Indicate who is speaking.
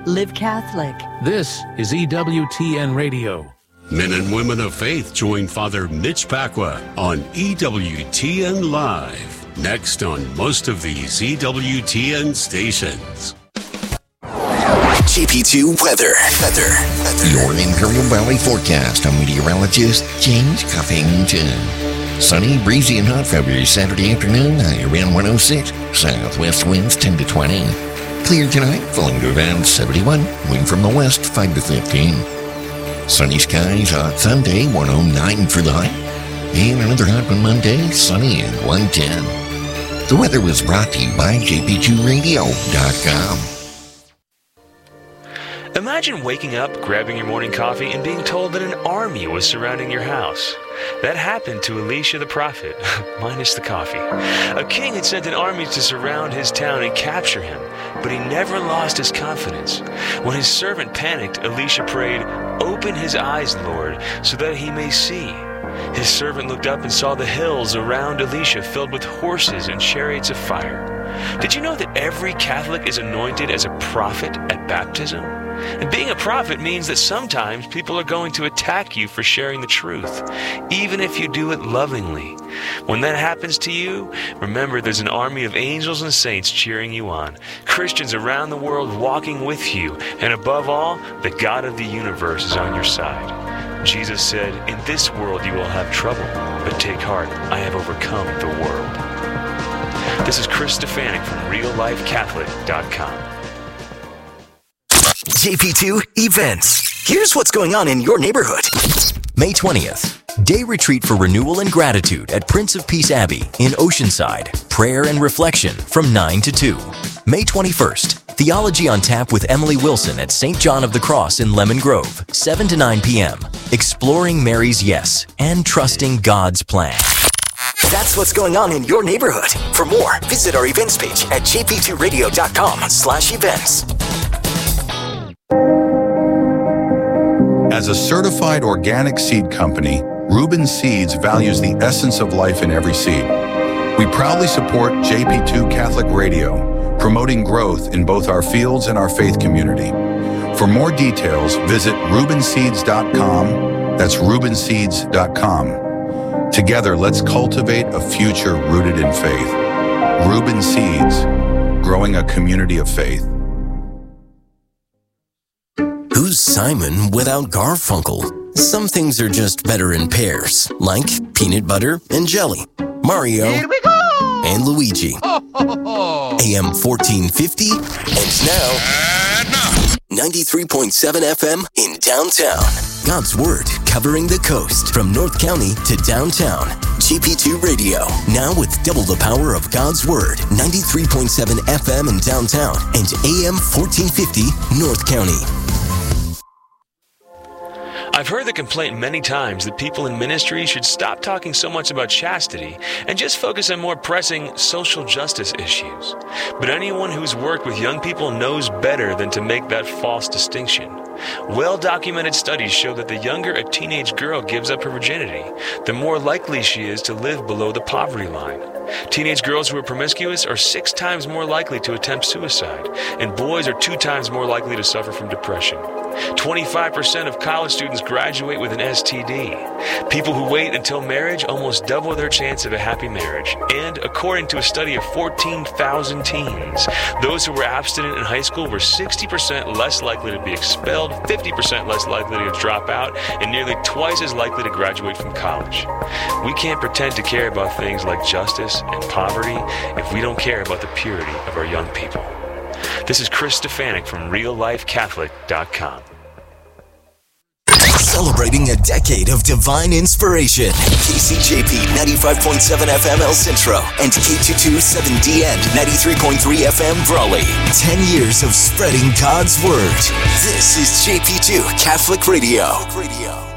Speaker 1: Live Catholic.
Speaker 2: This is EWTN Radio.
Speaker 3: Men and women of faith join Father Mitch Pacwa on EWTN Live. Next on most of these EWTN stations.
Speaker 4: JP2 weather. Your Imperial Valley forecast. I'm meteorologist James Cuffington. Sunny, breezy, and hot February Saturday afternoon. High around 106. Southwest winds 10 to 20. Clear tonight, falling to around 71. Wind from the west 5 to 15. Sunny skies, hot Sunday, 109 for the high. And another hot one Monday, sunny at 110. The weather was brought to you by jp2radio.com.
Speaker 5: Imagine waking up, grabbing your morning coffee, and being told that an army was surrounding your house. That happened to Elisha the prophet, minus the coffee. A king had sent an army to surround his town and capture him, but he never lost his confidence. When his servant panicked, Elisha prayed, "Open his eyes, Lord, so that he may see." His servant looked up and saw the hills around Elisha filled with horses and chariots of fire. Did you know that every Catholic is anointed as a prophet at baptism? And being a prophet means that sometimes people are going to attack you for sharing the truth, even if you do it lovingly. When that happens to you, remember there's an army of angels and saints cheering you on, Christians around the world walking with you, and above all, the God of the universe is on your side. Jesus said, "In this world you will have trouble, but take heart, I have overcome the world." This is Chris Stefanik from RealLifeCatholic.com.
Speaker 4: JP2 events. Here's what's going on in your neighborhood.
Speaker 6: May 20th, Day Retreat for Renewal and Gratitude at Prince of Peace Abbey in Oceanside. Prayer and reflection from 9 to 2. May 21st, Theology on Tap with Emily Wilson at St. John of the Cross in Lemon Grove, 7 to 9 p.m. Exploring Mary's Yes and Trusting God's Plan.
Speaker 4: That's what's going on in your neighborhood. For more, visit our events page at jp2radio.com/events.
Speaker 7: As a certified organic seed company, Reuben Seeds values the essence of life in every seed. We proudly support JP2 Catholic Radio, promoting growth in both our fields and our faith community. For more details, visit ReubenSeeds.com. That's ReubenSeeds.com. Together, let's cultivate a future rooted in faith. Reuben Seeds, growing a community of faith.
Speaker 6: Who's Simon without Garfunkel? Some things are just better in pairs, like peanut butter and jelly. Mario
Speaker 8: Here we go!
Speaker 6: and Luigi. AM 1450 and now 93.7 FM in downtown. God's Word covering the coast from North County to downtown. GP2 Radio, now with double the power of God's Word. 93.7 FM in downtown and AM 1450 North County.
Speaker 5: I've heard the complaint many times that people in ministry should stop talking so much about chastity and just focus on more pressing social justice issues. But anyone who's worked with young people knows better than to make that false distinction. Well-documented studies show that the younger a teenage girl gives up her virginity, the more likely she is to live below the poverty line. Teenage girls who are promiscuous are 6 times more likely to attempt suicide, and boys are 2 times more likely to suffer from depression. 25% of college students graduate with an STD. People who wait until marriage almost double their chance of a happy marriage. And according to a study of 14,000 teens, those who were abstinent in high school were 60% less likely to be expelled, 50% less likely to drop out, and nearly twice as likely to graduate from college. We can't pretend to care about things like justice and poverty if we don't care about the purity of our young people. This is Chris Stefanik from RealLifeCatholic.com.
Speaker 6: Celebrating a decade of divine inspiration.
Speaker 4: KCJP 95.7 FM El Centro and K227DN 93.3 FM Brawley.
Speaker 6: 10 years of spreading God's Word.
Speaker 4: This is JP2 Catholic Radio.